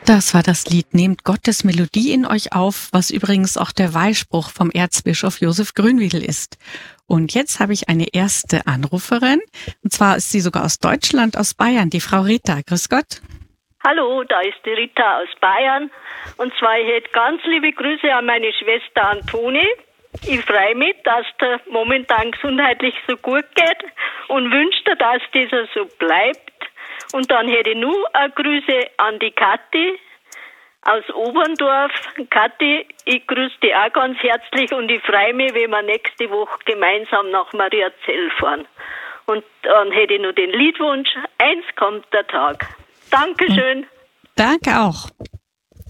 Das war das Lied "Nehmt Gottes Melodie in euch auf", was übrigens auch der Weihspruch vom Erzbischof Josef Grünwiedel ist. Und jetzt habe ich eine erste Anruferin. Und zwar ist sie sogar aus Deutschland, aus Bayern, die Frau Rita. Grüß Gott. Hallo, da ist die Rita aus Bayern. Und zwar, ich hätte ganz liebe Grüße an meine Schwester Antoni. Ich freue mich, dass dir momentan gesundheitlich so gut geht und wünsche dir, dass das so bleibt. Und dann hätte ich nur eine Grüße an die Kathi aus Oberndorf. Kathi, ich grüße dich auch ganz herzlich und ich freue mich, wenn wir nächste Woche gemeinsam nach Mariazell fahren. Und dann hätte ich noch den Liedwunsch, eins kommt der Tag. Dankeschön. Danke auch.